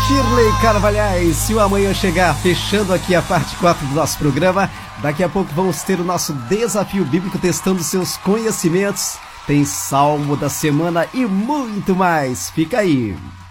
Shirley Carvalhais, se o amanhã chegar, fechando aqui a parte 4 do nosso programa. Daqui a pouco vamos ter o nosso desafio bíblico testando seus conhecimentos. Tem Salmo da Semana e muito mais. Fica aí.